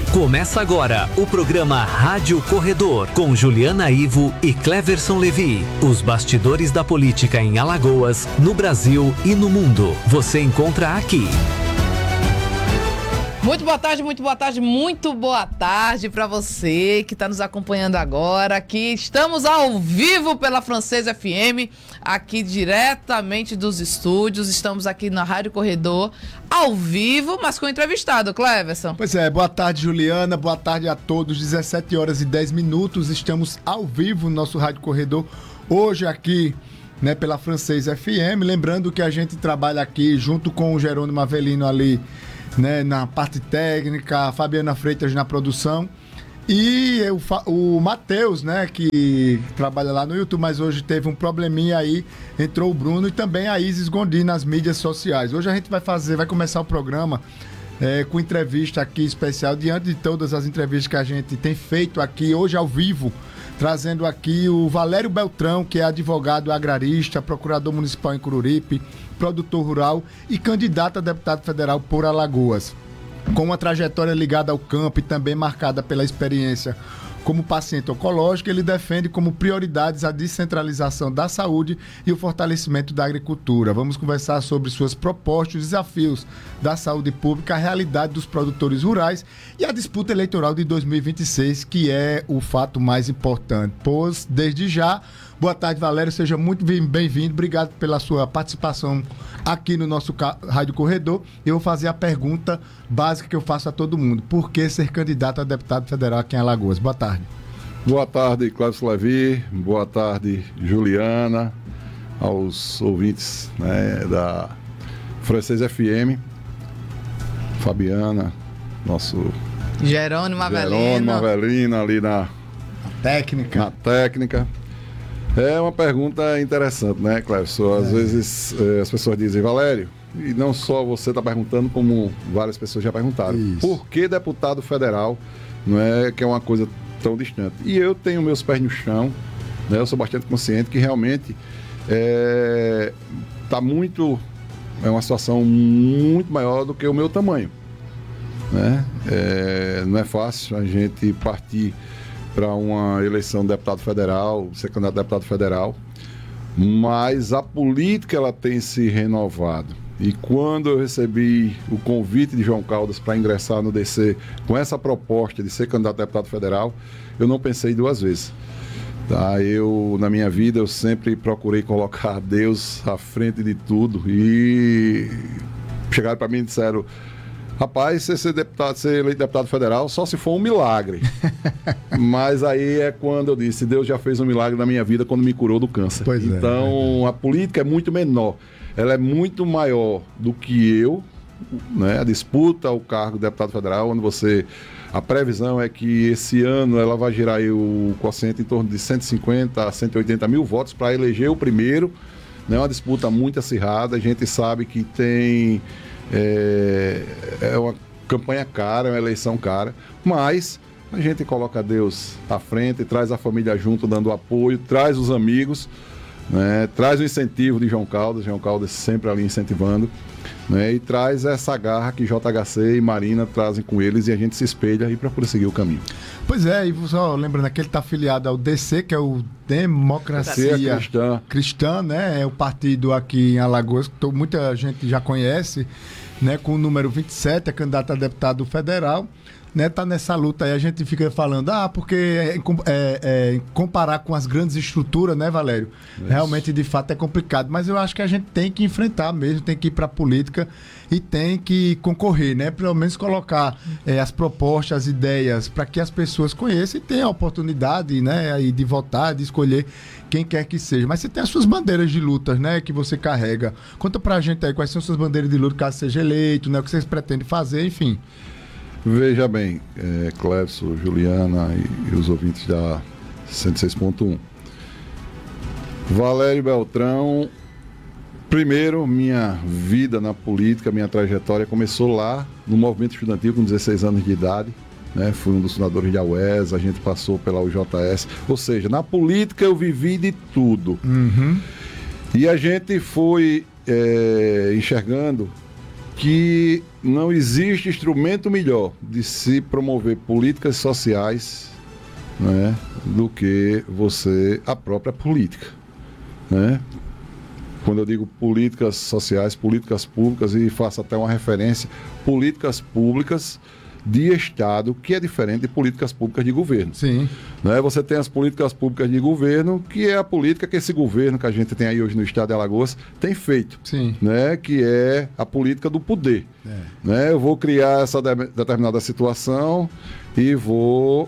Começa agora o programa Rádio Corredor, com Juliana Ivo e Cleverson Levi. Os bastidores da política em Alagoas, no Brasil e no mundo. Você encontra aqui. Muito boa tarde, muito boa tarde para você que está nos acompanhando agora. Aqui estamos ao vivo pela Francês FM, aqui diretamente dos estúdios. Estamos aqui na Rádio Corredor, ao vivo, mas com entrevistado, Cleverson. Pois é, boa tarde, Juliana, boa tarde a todos. 17 horas e 10 minutos, estamos ao vivo no nosso Rádio Corredor, hoje aqui, né, pela Francês FM. Lembrando que a gente trabalha aqui junto com o Jerônimo Avelino ali, né, na parte técnica, a Fabiana Freitas na produção e o Matheus, né, que trabalha lá no YouTube, mas hoje teve um probleminha aí, entrou o Bruno e também a Isis Gondim nas mídias sociais. Hoje a gente vai começar o programa com entrevista aqui especial, diante de todas as entrevistas que a gente tem feito aqui hoje ao vivo, trazendo aqui o Valério Beltrão, que é advogado agrarista, procurador municipal em Coruripe, produtor rural e candidato a deputado federal por Alagoas. Com uma trajetória ligada ao campo e também marcada pela experiência como paciente oncológico, ele defende como prioridades a descentralização da saúde e o fortalecimento da agricultura. Vamos conversar sobre suas propostas, os desafios da saúde pública, a realidade dos produtores rurais e a disputa eleitoral de 2026, que é o fato mais importante. Pois, desde já, boa tarde, Valério, seja muito bem-vindo. Obrigado pela sua participação aqui no nosso Rádio Corredor. Eu vou fazer a pergunta básica que eu faço a todo mundo. Por que ser candidato a deputado federal aqui em Alagoas? Boa tarde. Boa tarde, Cleverson Levi. Boa tarde, Juliana, aos ouvintes, né, da Francês FM. Fabiana, nosso Jerônimo Avelino ali na técnica. É uma pergunta interessante, né, Cleverson? Às vezes as pessoas dizem, Valério, e não só você está perguntando, como várias pessoas já perguntaram, por que deputado federal? Não é que é uma coisa tão distante. E eu tenho meus pés no chão, né? Eu sou bastante consciente que realmente é uma situação muito maior do que o meu tamanho, né? Não é fácil a gente partir para uma eleição de deputado federal, ser candidato a deputado federal, mas a política ela tem se renovado. E quando eu recebi o convite de João Caldas para ingressar no DC com essa proposta de ser candidato a deputado federal, eu não pensei duas vezes. Tá? Na minha vida, eu sempre procurei colocar Deus à frente de tudo. E chegaram para mim e disseram, rapaz, ser eleito deputado federal só se for um milagre. Mas aí é quando eu disse, Deus já fez um milagre na minha vida quando me curou do câncer. Então, a política é muito menor. Ela é muito maior do que eu, né? A disputa ao cargo de deputado federal, onde a previsão é que esse ano ela vai girar aí o quociente em torno de 150 a 180 mil votos para eleger o primeiro. É uma disputa muito acirrada, a gente sabe que tem... É uma campanha cara, é uma eleição cara, mas a gente coloca Deus à frente, traz a família junto dando apoio, traz os amigos, né, traz o incentivo de João Caldas sempre ali incentivando, né, e traz essa garra que JHC e Marina trazem com eles e a gente se espelha e procura seguir o caminho. Pois é, e só lembrando que ele está afiliado ao DC, que é o Democracia Cristã, né? É o partido aqui em Alagoas, que muita gente já conhece, né? Com o número 27, é candidato a deputado federal, né? Tá nessa luta aí, a gente fica falando, porque comparar com as grandes estruturas, né, Valério? Isso. Realmente, de fato, é complicado, mas eu acho que a gente tem que enfrentar mesmo, tem que ir para a política e tem que concorrer, né? Pelo menos colocar as propostas, as ideias, para que as pessoas conheçam e tenham a oportunidade, né, aí de votar, de escolher quem quer que seja. Mas você tem as suas bandeiras de lutas, né, que você carrega. Conta pra gente aí quais são as suas bandeiras de luta caso seja eleito, né, o que vocês pretendem fazer, enfim. Veja bem, Cleverson, Juliana e os ouvintes da 106.1. Valério Beltrão, primeiro, minha vida na política, minha trajetória começou lá no movimento estudantil com 16 anos de idade, né? Fui um dos fundadores da UES, a gente passou pela UJS, ou seja, na política eu vivi de tudo. E a gente foi enxergando que não existe instrumento melhor de se promover políticas sociais, né, do que a própria política, né? Quando eu digo políticas sociais, políticas públicas, e faço até uma referência, políticas públicas de Estado, que é diferente de políticas públicas de governo. Sim. Né? Você tem as políticas públicas de governo, que é a política que esse governo que a gente tem aí hoje no estado de Alagoas tem feito. Sim. Né? Que é a política do poder. Né? Eu vou criar essa determinada situação e vou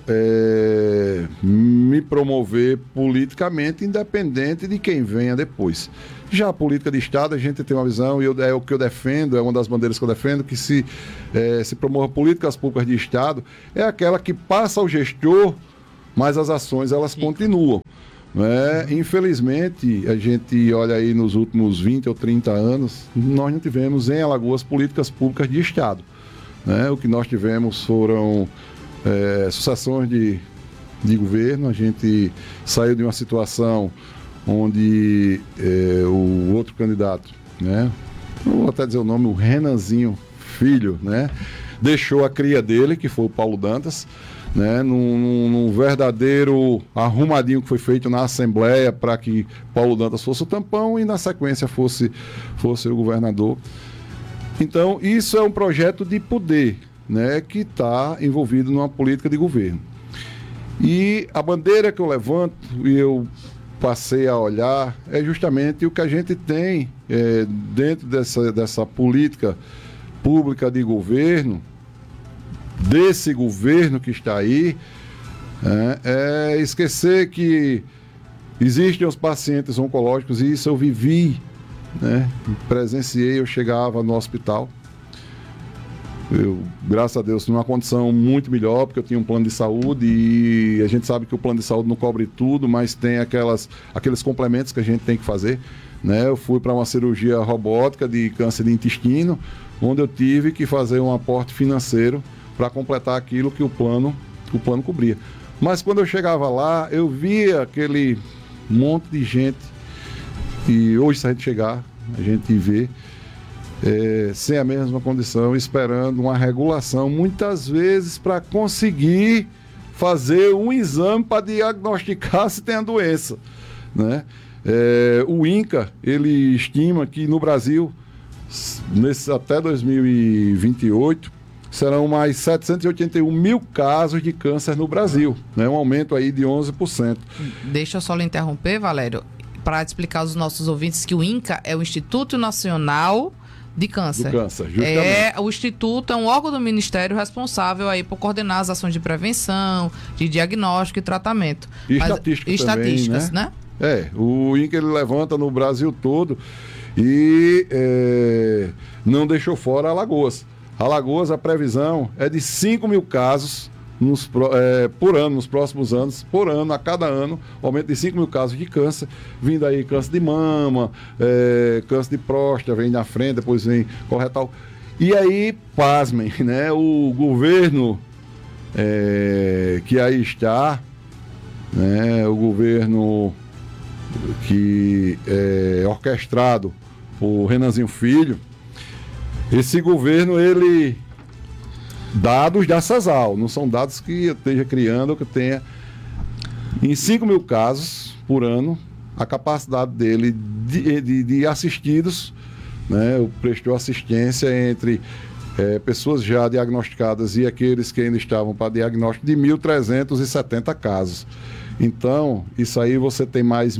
me promover politicamente, independente de quem venha depois. Já a política de Estado, a gente tem uma visão, e é o que eu defendo, é uma das bandeiras que eu defendo, que se promova políticas públicas de Estado, é aquela que passa ao gestor, mas as ações elas continuam. Né? Infelizmente, a gente olha aí nos últimos 20 ou 30 anos, nós não tivemos em Alagoas políticas públicas de Estado. Né? O que nós tivemos foram sucessões de governo. A gente saiu de uma situação onde o outro candidato, né, não vou até dizer o nome, o Renanzinho Filho, né, deixou a cria dele, que foi o Paulo Dantas, né, num verdadeiro arrumadinho que foi feito na Assembleia para que Paulo Dantas fosse o tampão e na sequência fosse o governador. Então, isso é um projeto de poder, né, que está envolvido numa política de governo. E a bandeira que eu levanto, e eu passei a olhar, é justamente o que a gente tem dentro dessa política pública de governo, desse governo que está aí, é esquecer que existem os pacientes oncológicos, e isso eu vivi, né? Presenciei, eu chegava no hospital, eu, graças a Deus, numa condição muito melhor, porque eu tinha um plano de saúde, e a gente sabe que o plano de saúde não cobre tudo, mas tem aqueles complementos que a gente tem que fazer. Né? Eu fui para uma cirurgia robótica de câncer de intestino, onde eu tive que fazer um aporte financeiro para completar aquilo que o plano cobria. Mas quando eu chegava lá, eu via aquele monte de gente, e hoje, se a gente chegar, a gente vê, sem a mesma condição, esperando uma regulação, muitas vezes para conseguir fazer um exame para diagnosticar se tem a doença. Né? O INCA, ele estima que no Brasil, até 2028, serão mais 781 mil casos de câncer no Brasil, né? Um aumento aí de 11%. Deixa eu só lhe interromper, Valério, para explicar aos nossos ouvintes que o INCA é o Instituto Nacional de Câncer. Do câncer, justamente. O Instituto é um órgão do Ministério responsável aí por coordenar as ações de prevenção, de diagnóstico e tratamento. E estatísticas, né? O INCA ele levanta no Brasil todo e não deixou fora Alagoas. Alagoas, a previsão é de 5 mil casos por ano, nos próximos anos, por ano, a cada ano, aumento de 5 mil casos de câncer, vindo aí câncer de mama, câncer de próstata, vem na frente, depois vem coloretal. E aí, pasmem, né, o governo que aí está, né, o governo que é orquestrado por Renanzinho Filho, esse governo, ele... Dados da Sasal, não são dados que eu esteja criando ou que eu tenha. Em 5 mil casos por ano, a capacidade dele de assistidos, né, prestou assistência entre pessoas já diagnosticadas e aqueles que ainda estavam para diagnóstico, de 1.370 casos. Então, isso aí você tem mais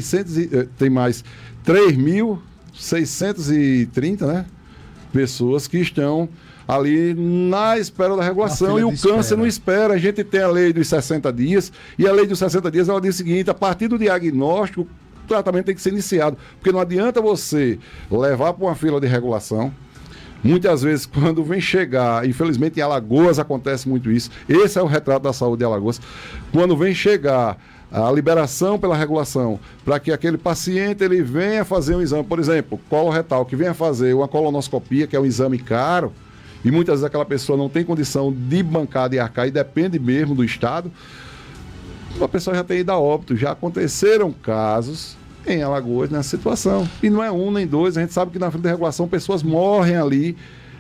3.630, né, pessoas que estão ali na espera da regulação, e o câncer não espera. A gente tem a lei dos 60 dias, e a lei dos 60 dias ela diz o seguinte: a partir do diagnóstico, o tratamento tem que ser iniciado, porque não adianta você levar para uma fila de regulação. Muitas vezes, quando vem chegar, infelizmente em Alagoas acontece muito isso, esse é o retrato da saúde de Alagoas, quando vem chegar a liberação pela regulação, para que aquele paciente ele venha fazer um exame, por exemplo, coloretal, que venha fazer uma colonoscopia, que é um exame caro, e muitas vezes aquela pessoa não tem condição de bancar, de arcar, e depende mesmo do Estado, a pessoa já tem ido a óbito. Já aconteceram casos em Alagoas nessa situação. E não é um nem dois, a gente sabe que na frente da regulação pessoas morrem ali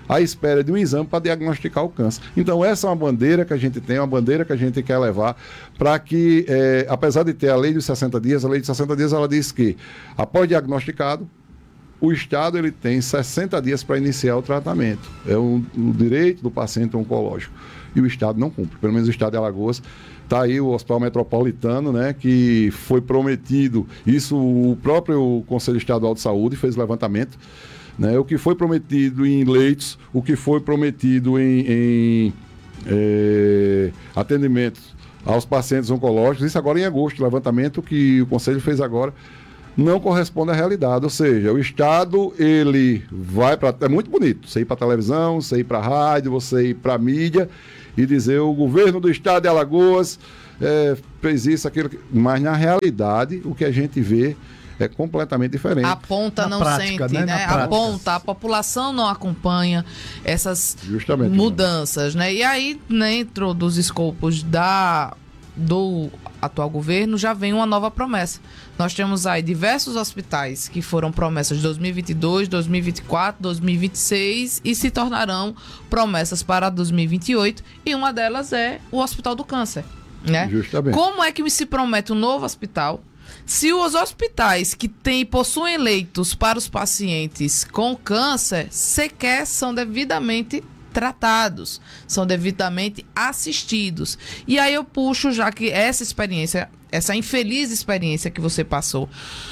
à espera de um exame para diagnosticar o câncer. Então, essa é uma bandeira que a gente tem, uma bandeira que a gente quer levar para que, apesar de ter a lei dos 60 dias, a lei de 60 dias ela diz que, após diagnosticado, o Estado ele tem 60 dias para iniciar o tratamento. É o direito do paciente oncológico. E o Estado não cumpre. Pelo menos o Estado de Alagoas. Está aí o Hospital Metropolitano, né, que foi prometido, isso o próprio Conselho Estadual de Saúde fez levantamento, né, o que foi prometido em leitos, o que foi prometido em atendimentos aos pacientes oncológicos, isso agora em agosto, o levantamento que o Conselho fez agora, não corresponde à realidade, ou seja, o Estado, ele vai para... É muito bonito, você ir para a televisão, você ir para a rádio, você ir para a mídia e dizer o governo do Estado de Alagoas fez isso, aquilo... Mas, na realidade, o que a gente vê é completamente diferente. A ponta não prática, sente, né? A ponta, a população não acompanha essas mudanças, né? E aí, dentro dos escopos do atual governo, já vem uma nova promessa. Nós temos aí diversos hospitais que foram promessas de 2022, 2024, 2026 e se tornarão promessas para 2028, e uma delas é o Hospital do Câncer, né? Justamente. Como é que se promete um novo hospital se os hospitais que possuem leitos para os pacientes com câncer sequer são devidamente tratados, são devidamente assistidos? E aí eu puxo, já que essa experiência, essa infeliz experiência que você passou,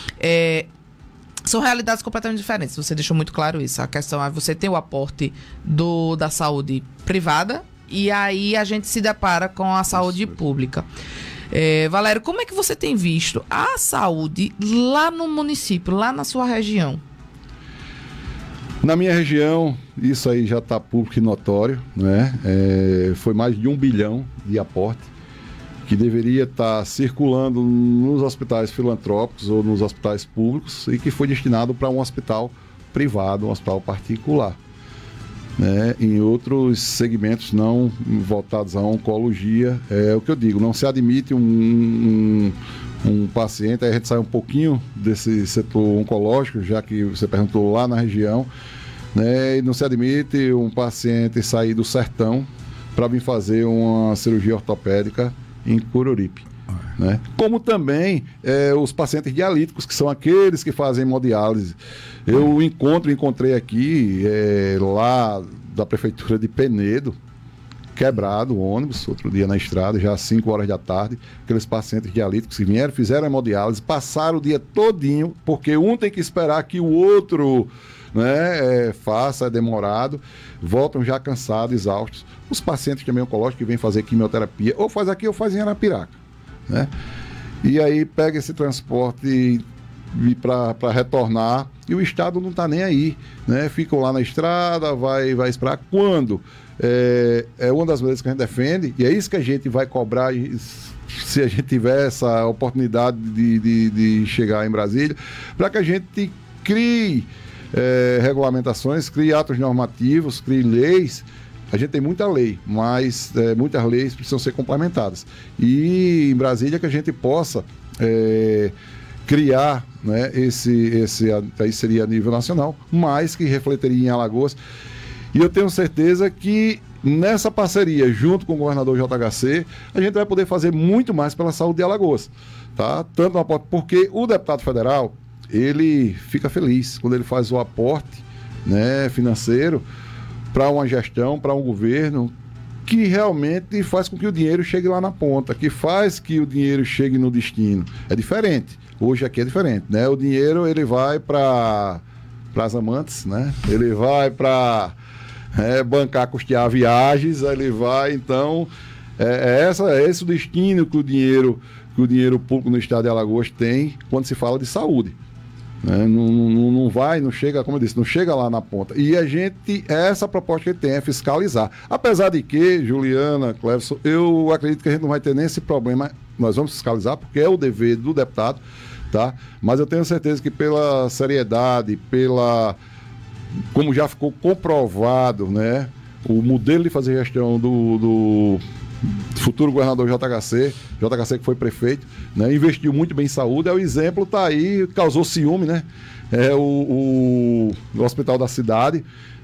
são realidades completamente diferentes, você deixou muito claro isso. A questão é você tem o aporte da saúde privada e aí a gente se depara com a saúde pública. Valério, como é que você tem visto a saúde lá no município, lá na sua região? Na minha região, isso aí já está público e notório, né? Foi mais de 1 bilhão de aporte que deveria estar circulando nos hospitais filantrópicos ou nos hospitais públicos e que foi destinado para um hospital privado, um hospital particular, né? Em outros segmentos não voltados à oncologia, é o que eu digo, não se admite um paciente, aí a gente sai um pouquinho desse setor oncológico, já que você perguntou lá na região, né, e não se admite um paciente sair do sertão para vir fazer uma cirurgia ortopédica em Coruripe, né? Como também os pacientes dialíticos, que são aqueles que fazem hemodiálise. Eu encontrei aqui, lá da prefeitura de Penedo, quebrado o ônibus, outro dia na estrada, já às 5 horas da tarde, aqueles pacientes dialíticos que vieram, fizeram hemodiálise, passaram o dia todinho, porque um tem que esperar que o outro, né, faça, é demorado, voltam já cansados, exaustos. Os pacientes também oncológicos que vêm fazer quimioterapia, ou faz aqui ou faz em Arapiraca, né? E aí pega esse transporte para retornar, e o Estado não está nem aí, né? Ficam lá na estrada, vai esperar quando... É uma das maneiras que a gente defende, e é isso que a gente vai cobrar se a gente tiver essa oportunidade de chegar em Brasília, para que a gente crie regulamentações, crie atos normativos, crie leis. A gente tem muita lei, mas muitas leis precisam ser complementadas. E em Brasília que a gente possa criar, né, aí seria a nível nacional, mas que refletiria em Alagoas. E eu tenho certeza que nessa parceria, junto com o governador JHC, a gente vai poder fazer muito mais pela saúde de Alagoas, tá? Tanto no aporte, porque o deputado federal, ele fica feliz quando ele faz o aporte, né, financeiro para uma gestão, para um governo que realmente faz com que o dinheiro chegue lá na ponta, que faz que o dinheiro chegue no destino. É diferente. Hoje aqui é diferente, né? O dinheiro, ele vai para as amantes, né? Ele vai para bancar, custear viagens, ele vai, então, esse o destino que o dinheiro público no estado de Alagoas tem quando se fala de saúde. Né? Não chega, como eu disse, não chega lá na ponta. E essa proposta que ele tem é fiscalizar. Apesar de que, Juliana, Cleverson, eu acredito que a gente não vai ter nem esse problema, nós vamos fiscalizar, porque é o dever do deputado, tá? Mas eu tenho certeza que pela seriedade, como já ficou comprovado, né, o modelo de fazer gestão do futuro governador JHC que foi prefeito, né, investiu muito bem em saúde, o exemplo está aí, causou ciúme, né, o hospital da cidade,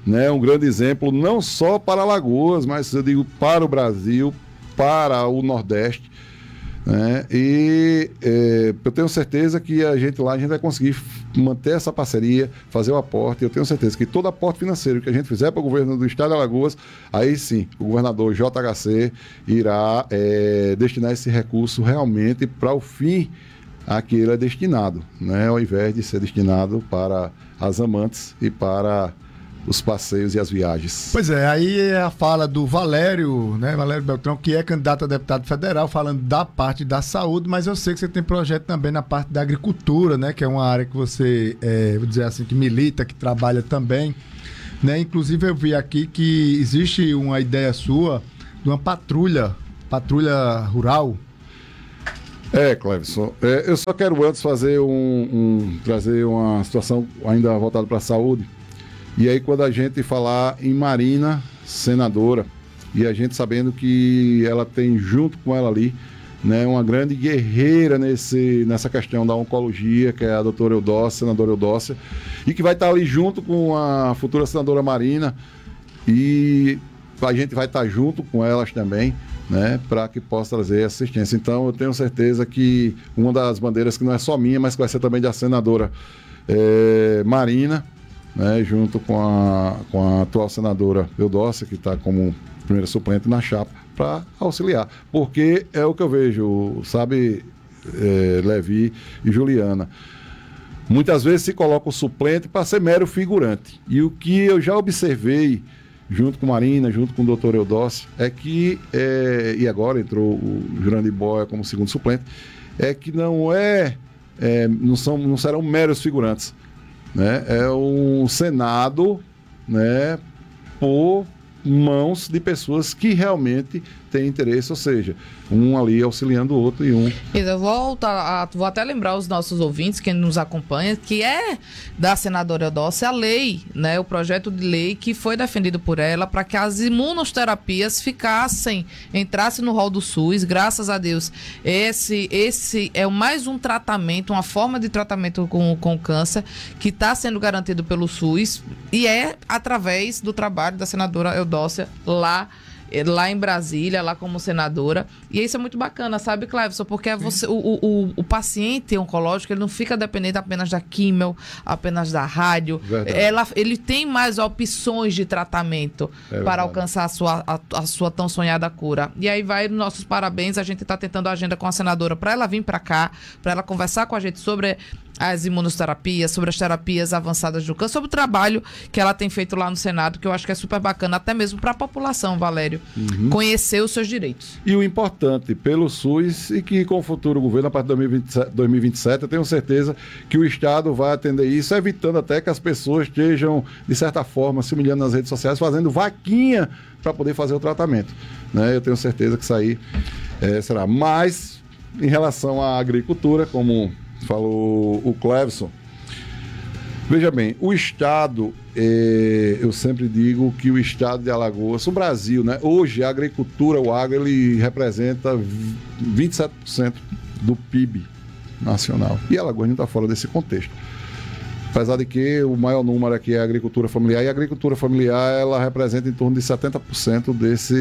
né? Um grande exemplo não só para Alagoas, mas eu digo para o Brasil, para o Nordeste, né? E eu tenho certeza que a gente vai conseguir manter essa parceria, fazer o aporte. Eu tenho certeza que todo aporte financeiro que a gente fizer para o governo do estado de Alagoas, aí sim, o governador JHC irá destinar esse recurso realmente para o fim a que ele é destinado, né? Ao invés de ser destinado para as amantes e para os passeios e as viagens. Pois é, aí é a fala do Valério, né? Valério Beltrão, que é candidato a deputado federal, falando da parte da saúde, mas eu sei que você tem projeto também na parte da agricultura, né? Que é uma área que você, vou dizer assim, que milita, que trabalha também, né? Inclusive eu vi aqui que existe uma ideia sua de uma patrulha rural. Cleverson, eu só quero antes fazer trazer uma situação ainda voltada para a saúde. E aí, quando a gente falar em Marina, senadora, e a gente sabendo que ela tem junto com ela ali, né, uma grande guerreira nessa questão da oncologia, que é a doutora Eudócia, senadora Eudócia, e que vai estar ali junto com a futura senadora Marina, e a gente vai estar junto com elas também, né, para que possa trazer assistência. Então, eu tenho certeza que uma das bandeiras que não é só minha, mas que vai ser também da senadora Marina, né, junto com a atual senadora Eudócia, que está como primeira suplente na chapa, para auxiliar. Porque é o que eu vejo, sabe, Levi e Juliana. Muitas vezes se coloca o suplente para ser mero figurante. E o que eu já observei, junto com Marina, junto com o doutor Eudócio, é que, e agora entrou o Jurandir Boia como segundo suplente, é que não serão meros figurantes. Né? É um Senado, né, por mãos de pessoas que realmente têm interesse, ou seja, um ali auxiliando o outro e um... Eu vou até lembrar os nossos ouvintes, quem nos acompanha, que é da senadora Eudócia a lei, né, o projeto de lei que foi defendido por ela para que as imunoterapias entrassem no rol do SUS. Graças a Deus, esse é mais um tratamento, uma forma de tratamento com câncer que está sendo garantido pelo SUS e é através do trabalho da senadora Eudócia lá em Brasília, lá como senadora. E isso é muito bacana, sabe, Cleverson? Porque o paciente oncológico, ele não fica dependente apenas da químio, apenas da rádio. Ele tem mais opções de tratamento para alcançar a sua tão sonhada cura. E aí vai nossos parabéns, a gente está tentando a agenda com a senadora para ela vir para cá, para ela conversar com a gente sobre as imunoterapias, sobre as terapias avançadas do câncer, sobre o trabalho que ela tem feito lá no Senado, que eu acho que é super bacana, até mesmo para a população, Valério, conhecer os seus direitos. E o importante, pelo SUS, e que com o futuro governo, a partir de 2027, eu tenho certeza que o Estado vai atender isso, evitando até que as pessoas estejam, de certa forma, se humilhando nas redes sociais, fazendo vaquinha para poder fazer o tratamento. Né? Eu tenho certeza que isso aí será. Mas, em relação à agricultura, como falou o Cleverson, veja bem, o Estado, eu sempre digo que o Estado de Alagoas, o Brasil, né? Hoje a agricultura, o agro, ele representa 27% do PIB nacional. E Alagoas não está fora desse contexto. Apesar de que o maior número aqui é a agricultura familiar, e a agricultura familiar ela representa em torno de 70%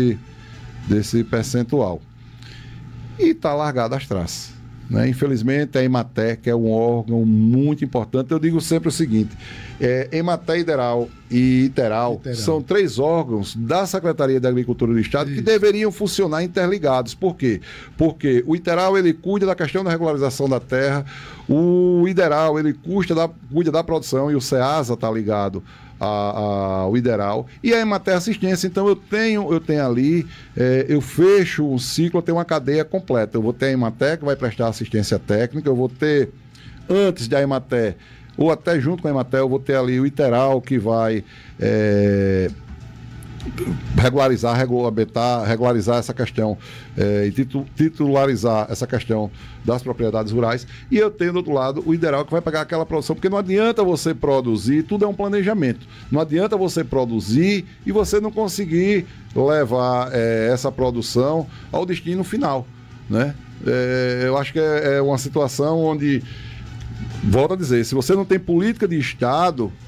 desse percentual. E está largada as traças. Né? Infelizmente, a Emater, que é um órgão muito importante, eu digo sempre o seguinte: Emater e Iteral são 3 órgãos da Secretaria da Agricultura do Estado que deveriam funcionar interligados. Por quê? Porque o Iteral ele cuida da questão da regularização da terra, o Ideral ele cuida da produção e o SEASA está ligado ao Ideral, e a Emater Assistência. Então eu tenho ali, eu fecho um ciclo, eu tenho uma cadeia completa. Eu vou ter a Emater, que vai prestar assistência técnica, eu vou ter, antes da Emater, ou até junto com a Emater, eu vou ter ali o Iteral, que vai regularizar essa questão e titularizar essa questão das propriedades rurais, e eu tenho do outro lado o Ideral, que vai pegar aquela produção, porque não adianta você produzir, tudo é um planejamento, não adianta você produzir e você não conseguir levar essa produção ao destino final, né? Eu acho que é uma situação onde, volto a dizer, se você não tem política de Estado,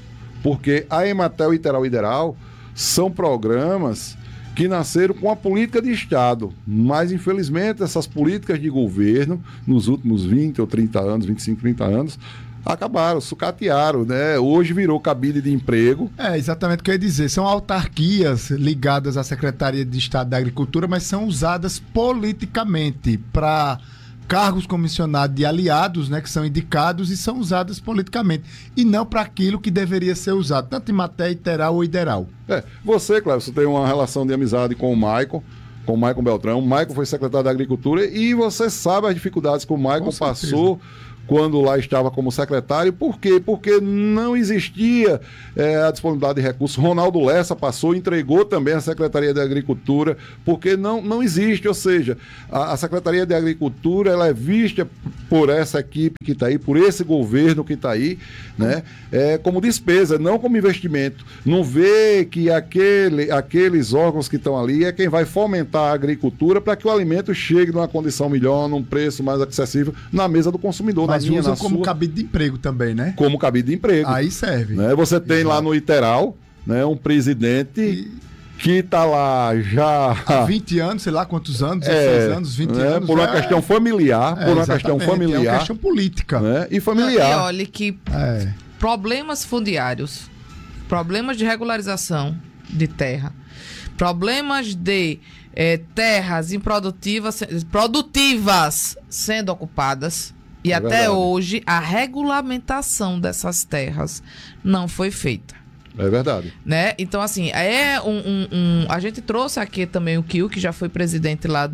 Porque a Emater e Iteral Ideal são programas que nasceram com a política de Estado, mas infelizmente essas políticas de governo, nos últimos 20 ou 30 anos, 25, 30 anos, acabaram, sucatearam, né? Hoje virou cabide de emprego. É, exatamente o que eu ia dizer. São autarquias ligadas à Secretaria de Estado da Agricultura, mas são usadas politicamente para cargos comissionados de aliados, né, que são indicados e são usadas politicamente, e não para aquilo que deveria ser usado, tanto em matéria iteral ou ideal. Você, Cléber, você tem uma relação de amizade com o Maicon Beltrão. O Maicon foi secretário da Agricultura e você sabe as dificuldades que o Maicon passou quando lá estava como secretário. Por quê? Porque não existia a disponibilidade de recursos. Ronaldo Lessa passou, entregou também a Secretaria de Agricultura, porque não existe, ou seja, a Secretaria de Agricultura ela é vista por essa equipe que está aí, por esse governo que está aí, né, como despesa, não como investimento. Não vê que aqueles órgãos que estão ali é quem vai fomentar a agricultura para que o alimento chegue numa condição melhor, num preço mais acessível na mesa do consumidor. Mas usam como cabide de emprego também, né? Como cabide de emprego. Aí serve. Né? Você tem lá no Iteral, né, um presidente que está lá já há 20 anos, sei lá quantos anos, 16 anos, 20 anos. Por uma questão familiar, É uma questão política. Né? E familiar. E olha que problemas fundiários, problemas de regularização de terra, problemas de terras improdutivas, produtivas sendo ocupadas. E até verdade. hoje, a regulamentação dessas terras não foi feita. É verdade. Né? Então, assim, a gente trouxe aqui também o Kio, que já foi presidente lá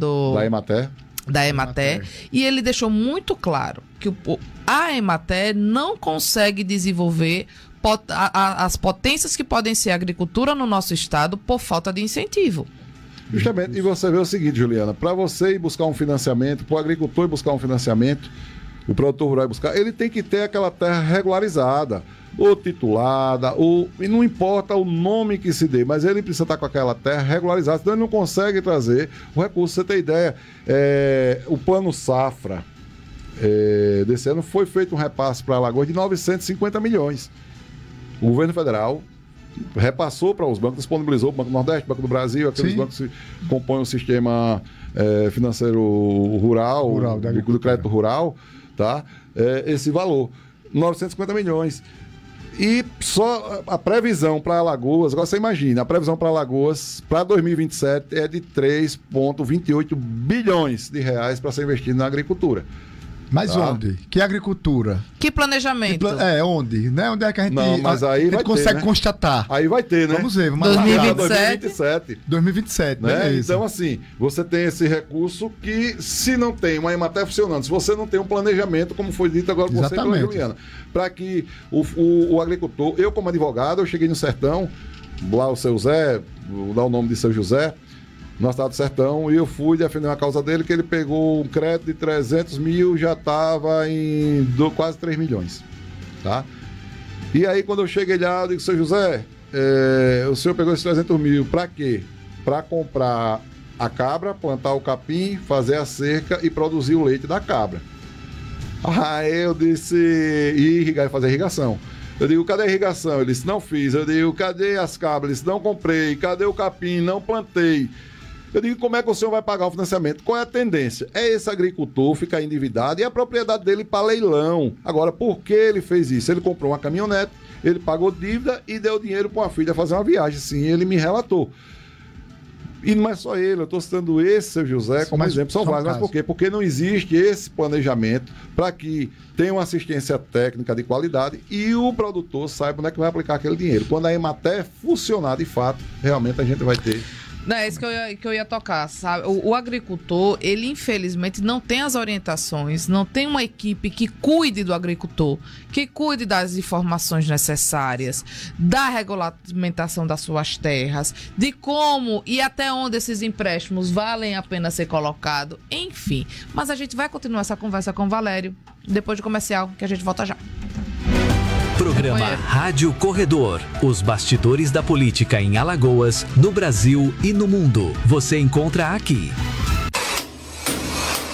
da Emater, e ele deixou muito claro que a Emater não consegue desenvolver as potências que podem ser a agricultura no nosso estado por falta de incentivo. Justamente, e você vê o seguinte, Juliana, para você ir buscar um financiamento, para o agricultor ir buscar um financiamento, o produtor rural buscar, ele tem que ter aquela terra regularizada, ou titulada, e não importa o nome que se dê, mas ele precisa estar com aquela terra regularizada, senão ele não consegue trazer o recurso. Você tem ideia, o plano safra desse ano foi feito um repasse para Alagoas de 950 milhões. O governo federal repassou para os bancos, disponibilizou o Banco do Nordeste, Banco do Brasil, aqueles bancos que compõem o sistema financeiro rural do crédito rural, tá? Esse valor, 950 milhões. E só a previsão para Alagoas, agora você imagina, a previsão para Alagoas para 2027 é de 3,28 bilhões de reais para ser investido na agricultura. Mas onde? Que agricultura? Que planejamento? Onde? Né? Onde é que a gente, mas aí vai consegue ter, né? constatar? Aí vai ter, né? Vamos ver. 2027, né? Então, assim, você tem esse recurso que, se não tem uma Emater funcionando, se você não tem um planejamento, como foi dito agora por você, pela Juliana, para que o agricultor, eu como advogado, eu cheguei no sertão, lá o seu Zé, vou dar o nome de seu José, no estado do Sertão, e eu fui defender uma causa dele, que ele pegou um crédito de 300 mil, já estava em quase 3 milhões, tá? E aí, quando eu cheguei lá, eu digo, seu José, o senhor pegou esses 300 mil, para quê? Para comprar a cabra, plantar o capim, fazer a cerca e produzir o leite da cabra. Aí eu disse, e fazer irrigação. Eu digo, cadê a irrigação? Ele disse, não fiz. Eu digo, cadê as cabras? Ele disse, não comprei. Cadê o capim? Não plantei. Eu digo, como é que o senhor vai pagar o financiamento? Qual é a tendência? É esse agricultor ficar endividado e a propriedade dele para leilão. Agora, por que ele fez isso? Ele comprou uma caminhonete, ele pagou dívida e deu dinheiro para uma filha fazer uma viagem. Sim, ele me relatou. E não é só ele, eu estou citando esse, seu José, como exemplo. São vários. Mas por quê? Porque não existe esse planejamento para que tenha uma assistência técnica de qualidade e o produtor saiba onde é que vai aplicar aquele dinheiro. Quando a Emater funcionar de fato, realmente a gente vai ter... Não, é isso que eu ia tocar, sabe? O agricultor, ele infelizmente não tem as orientações, não tem uma equipe que cuide do agricultor, que cuide das informações necessárias, da regulamentação das suas terras, de como e até onde esses empréstimos valem a pena ser colocados, enfim. Mas a gente vai continuar essa conversa com o Valério, depois do comercial, que a gente volta já. Programa Rádio Corredor. Os bastidores da política em Alagoas, no Brasil e no mundo. Você encontra aqui. A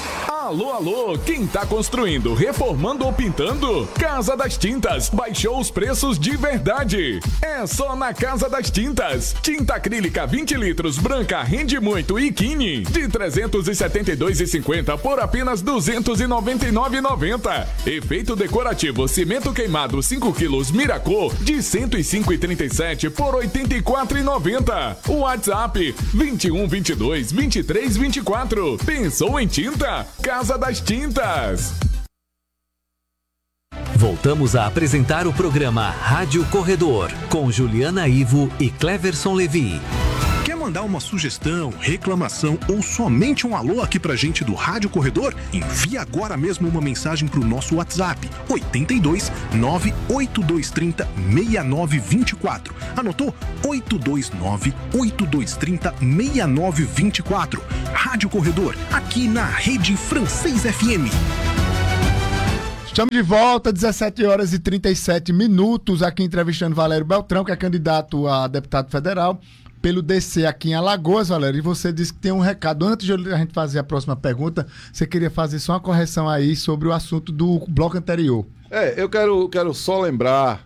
Alô, alô, quem tá construindo, reformando ou pintando? Casa das Tintas baixou os preços de verdade. É só na Casa das Tintas. Tinta acrílica 20 litros branca rende muito e Kine de R$ 372,50 por apenas R$ 299,90. Efeito decorativo cimento queimado 5 quilos Miracô de R$ 105,37 por R$ 84,90. WhatsApp 2122 2324. Pensou em tinta? Casa das Tintas. Voltamos a apresentar o programa Rádio Corredor, com Juliana Ivo e Cleverson Levi. Quer mandar uma sugestão, reclamação ou somente um alô aqui pra gente do Rádio Corredor? Envie agora mesmo uma mensagem pro nosso WhatsApp, 82 98230 6924. Anotou? 829 8230 6924. Rádio Corredor, aqui na Rede Francês FM. Estamos de volta, 17 horas e 37 minutos, aqui entrevistando Valério Beltrão, que é candidato a deputado federal pelo DC aqui em Alagoas, Valério. E você disse que tem um recado. Antes de a gente fazer a próxima pergunta, você queria fazer só uma correção aí sobre o assunto do bloco anterior. Eu quero só lembrar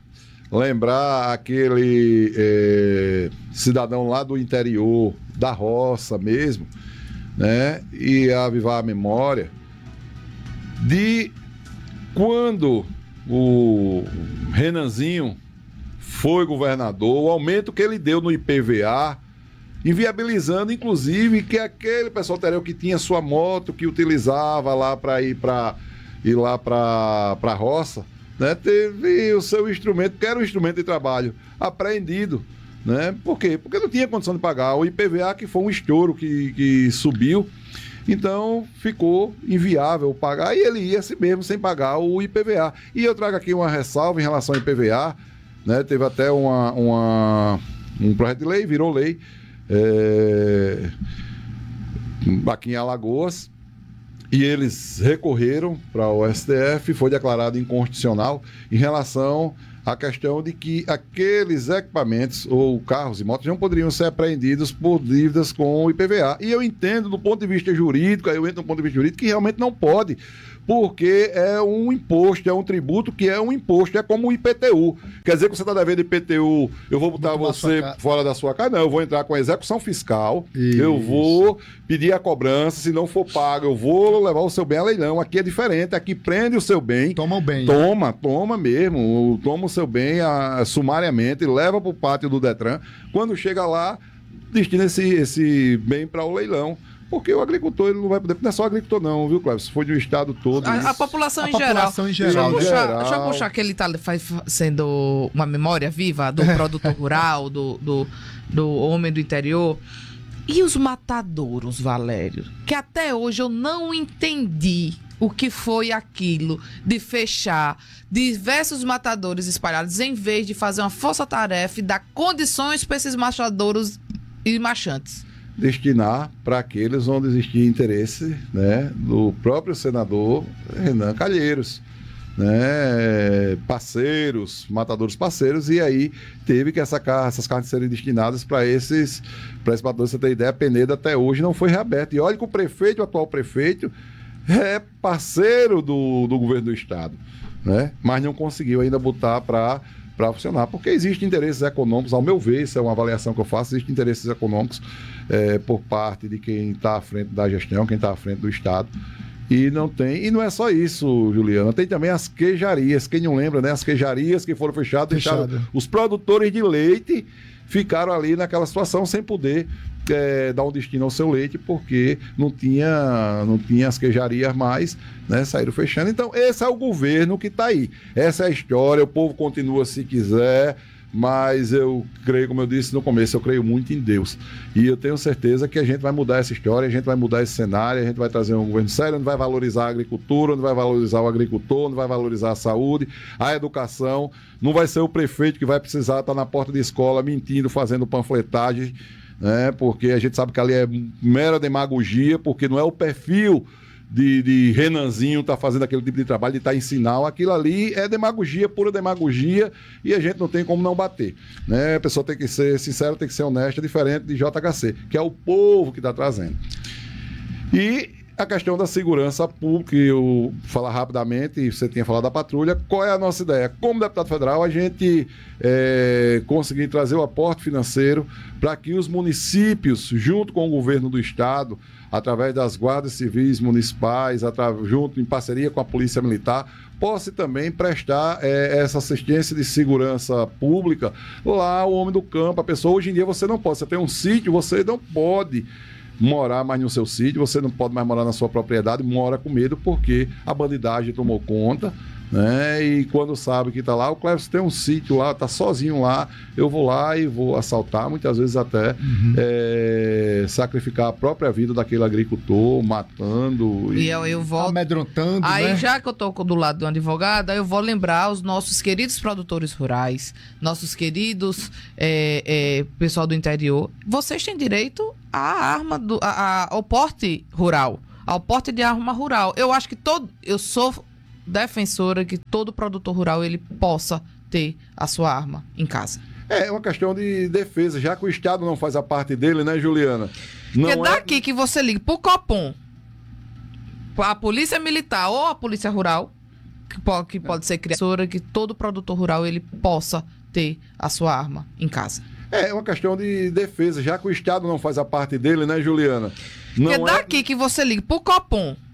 aquele cidadão lá do interior, da roça mesmo, né? E avivar a memória de quando o Renanzinho foi governador, o aumento que ele deu no IPVA, inviabilizando, inclusive, que aquele pessoal interior que tinha sua moto, que utilizava lá para ir lá para a roça, né, teve o seu instrumento, que era um instrumento de trabalho, apreendido. Né? Por quê? Porque não tinha condição de pagar. O IPVA, que foi um estouro que subiu, então ficou inviável pagar, e ele ia assim mesmo, sem pagar o IPVA. E eu trago aqui uma ressalva em relação ao IPVA, né? Teve até um projeto de lei, virou lei, aqui em Alagoas, e eles recorreram para o STF, e foi declarado inconstitucional em relação à questão de que aqueles equipamentos ou carros e motos não poderiam ser apreendidos por dívidas com o IPVA. E eu entendo do ponto de vista jurídico, que realmente não pode, porque é um imposto, é um tributo que é um imposto, é como o IPTU. Quer dizer que você está devendo IPTU, eu vou botar você fora da sua casa? Não, eu vou entrar com a execução fiscal, eu vou pedir a cobrança, se não for pago, eu vou levar o seu bem a leilão. Aqui é diferente, aqui prende o seu bem. Toma o bem. Toma mesmo, toma o seu bem sumariamente, leva para o pátio do Detran. Quando chega lá, destina esse bem para o leilão. Porque o agricultor ele não vai poder. Não é só agricultor, não, viu, Cleber? Se for de um estado todo. A população em geral. Deixa eu puxar que ele está sendo uma memória viva do produtor rural, do homem do interior. E os matadouros, Valério? Que até hoje eu não entendi o que foi aquilo de fechar diversos matadouros espalhados, em vez de fazer uma força-tarefa e dar condições para esses matadouros e machantes. Destinar para aqueles onde existia interesse, né, do próprio senador Renan Calheiros, né, parceiros, matadores parceiros, e aí teve que essas carnes serem destinadas para esses matadores. Você ter ideia, a Peneda até hoje não foi reaberta. E olha que o atual prefeito, é parceiro do governo do estado, né, mas não conseguiu ainda botar para funcionar, porque existem interesses econômicos, ao meu ver, isso é uma avaliação que eu faço, existem interesses econômicos por parte de quem está à frente da gestão, quem está à frente do Estado, e não é só isso, Juliana, tem também as queijarias, quem não lembra, né, as queijarias que foram fechadas, os produtores de leite ficaram ali naquela situação sem poder dar um destino ao seu leite, porque não tinha as queijarias mais, né, saíram fechando. Então esse é o governo que está aí, essa é a história, o povo continua se quiser, mas eu creio, como eu disse no começo, eu creio muito em Deus, e eu tenho certeza que a gente vai mudar essa história, a gente vai mudar esse cenário, a gente vai trazer um governo sério, onde vai valorizar a agricultura, onde vai valorizar o agricultor, onde vai valorizar a saúde, a educação. Não vai ser o prefeito que vai precisar estar na porta de escola mentindo, fazendo panfletagem, né, porque a gente sabe que ali é mera demagogia, porque não é o perfil de Renanzinho estar fazendo aquele tipo de trabalho, de estar em sinal. Aquilo ali é demagogia, pura demagogia, e a gente não tem como não bater, né? A pessoa tem que ser sincera, tem que ser honesta, diferente de JHC, que é o povo que está trazendo. E A questão da segurança pública, eu falar rapidamente, você tinha falado da patrulha, qual é a nossa ideia? Como deputado federal, a gente conseguir trazer o aporte financeiro para que os municípios, junto com o governo do estado, através das guardas civis municipais, junto em parceria com a Polícia Militar, possa também prestar essa assistência de segurança pública lá, o homem do campo, a pessoa. Hoje em dia você não pode, você tem um sítio, você não pode morar mais no seu sítio, você não pode mais morar na sua propriedade, mora com medo porque a bandidagem tomou conta, né? E quando sabe que está lá, o Cleverson tem um sítio lá, está sozinho lá, eu vou lá e vou assaltar, muitas vezes até sacrificar a própria vida daquele agricultor, matando. E eu volto... Amedrontando, Aí, né? já que eu tô do lado do advogado, eu vou lembrar os nossos queridos produtores rurais, nossos queridos pessoal do interior. Vocês têm direito à arma, ao porte rural, ao porte de arma rural. Eu acho que eu sou defensora que todo produtor rural ele possa ter a sua arma em casa. É uma questão de defesa, já que o Estado não faz a parte dele, né, Juliana? Porque daqui que você liga pro Copom, a Polícia Militar ou a Polícia Rural, que pode ser criadora, que todo produtor rural ele possa ter a sua arma em casa. É uma questão de defesa, já que o Estado não faz a parte dele, né, Juliana? Porque daqui que você liga pro Copom,